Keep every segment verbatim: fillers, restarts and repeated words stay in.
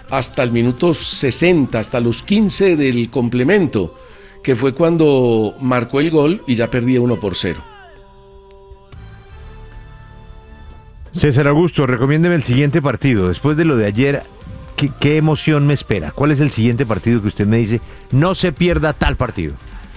hasta el minuto sesenta, hasta los quince del complemento, que fue cuando marcó el gol y ya perdía uno por cero. César Augusto, recomiéndeme el siguiente partido. Después de lo de ayer, ¿qué, qué emoción me espera? ¿Cuál es el siguiente partido que usted me dice? No se pierda tal partido.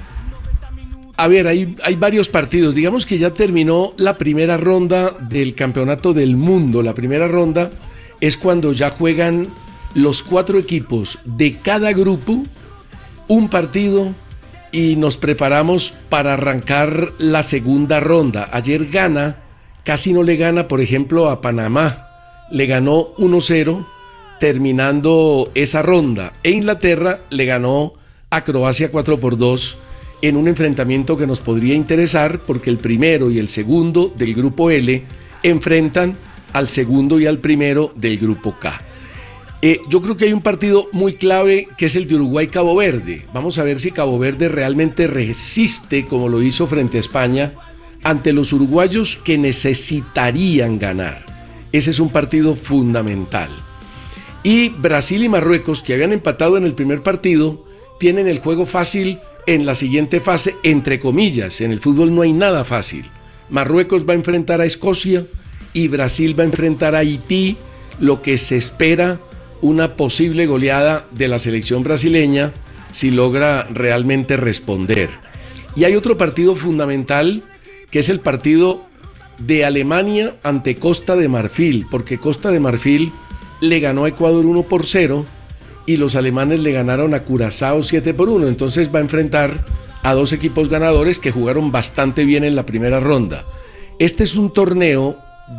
A ver, hay, hay varios partidos. Digamos que ya terminó la primera ronda del Campeonato del Mundo. La primera ronda es cuando ya juegan los cuatro equipos de cada grupo un partido y nos preparamos para arrancar la segunda ronda. Ayer Ghana casi no le gana, por ejemplo, a Panamá. Le ganó uno cero terminando esa ronda. E Inglaterra le ganó a Croacia cuatro por dos en un enfrentamiento que nos podría interesar porque el primero y el segundo del grupo L enfrentan al segundo y al primero del grupo K. Eh, yo creo que hay un partido muy clave que es el de Uruguay-Cabo Verde. Vamos a ver si Cabo Verde realmente resiste como lo hizo frente a España ante los uruguayos que necesitarían ganar. Ese es un partido fundamental. Y Brasil y Marruecos, que habían empatado en el primer partido, tienen el juego fácil en la siguiente fase, entre comillas. En el fútbol no hay nada fácil. Marruecos va a enfrentar a Escocia y Brasil va a enfrentar a Haití, lo que se espera una posible goleada de la selección brasileña si logra realmente responder. Y hay otro partido fundamental que es el partido de Alemania ante Costa de Marfil, porque Costa de Marfil le ganó a Ecuador uno por cero y los alemanes le ganaron a Curazao siete por uno, entonces va a enfrentar a dos equipos ganadores que jugaron bastante bien en la primera ronda. Este es un torneo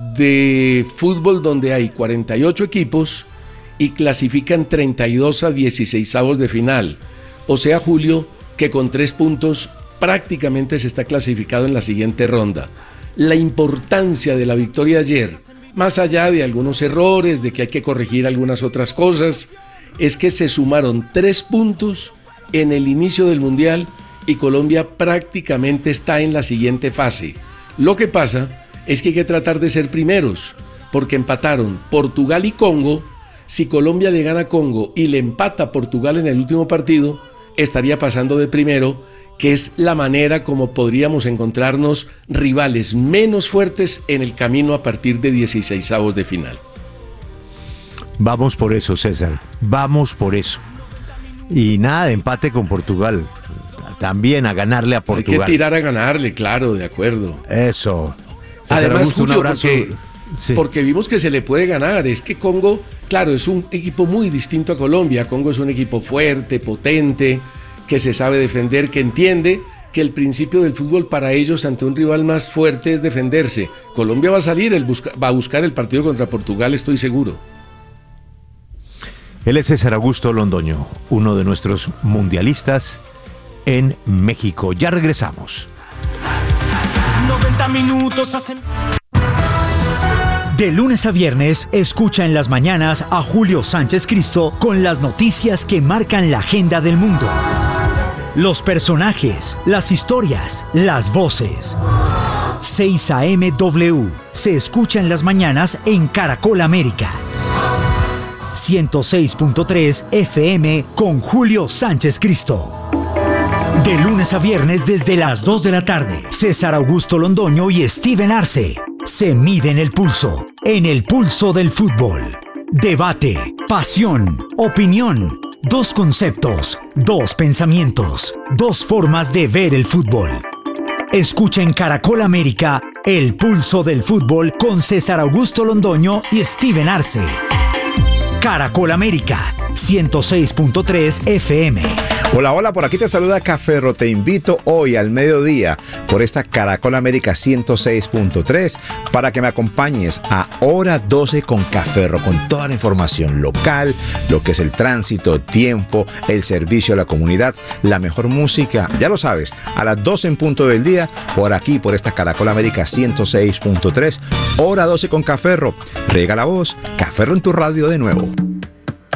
de fútbol donde hay cuarenta y ocho equipos y clasifican treinta y dos a dieciseisavos de final, o sea, Julio, que con tres puntos prácticamente se está clasificado en la siguiente ronda. La importancia de la victoria ayer, más allá de algunos errores, de que hay que corregir algunas otras cosas, es que se sumaron tres puntos en el inicio del Mundial y Colombia prácticamente está en la siguiente fase. Lo que pasa es que hay que tratar de ser primeros, porque empataron Portugal y Congo. Si Colombia le gana a Congo y le empata a Portugal en el último partido, estaría pasando de primero, que es la manera como podríamos encontrarnos rivales menos fuertes en el camino a partir de dieciseisavos de final. Vamos por eso, César, vamos por eso. Y nada de empate con Portugal, también a ganarle a Portugal. Hay que tirar a ganarle, claro, de acuerdo. Eso. César, además, Augusto, Julio, un abrazo. Porque, sí. porque vimos que se le puede ganar, es que Congo, claro, es un equipo muy distinto a Colombia. Congo es un equipo fuerte, potente, que se sabe defender, que entiende que el principio del fútbol para ellos ante un rival más fuerte es defenderse. Colombia va a salir, el busca, va a buscar el partido contra Portugal, estoy seguro. Él es César Augusto Londoño, uno de nuestros mundialistas en México. Ya regresamos. noventa minutos hacen... De lunes a viernes, escucha en las mañanas a Julio Sánchez Cristo con las noticias que marcan la agenda del mundo. Los personajes, las historias, las voces. seis a eme W se escucha en las mañanas en Caracol América. ciento seis punto tres F M con Julio Sánchez Cristo. De lunes a viernes desde las dos de la tarde, César Augusto Londoño y Steven Arce se miden el pulso, en el pulso del fútbol. Debate, pasión, opinión, dos conceptos, dos pensamientos, dos formas de ver el fútbol. Escucha en Caracol América el pulso del fútbol con César Augusto Londoño y Steven Arce. Caracol América, ciento seis punto tres F M. Hola, hola, por aquí te saluda Caferro. Te invito hoy al mediodía por esta Caracol América ciento seis punto tres para que me acompañes a hora doce con Caferro, con toda la información local, lo que es el tránsito, tiempo, el servicio a la comunidad, la mejor música, ya lo sabes, a las doce en punto del día, por aquí, por esta Caracol América ciento seis punto tres, hora doce con Caferro. Riega la voz, Caferro en tu radio de nuevo.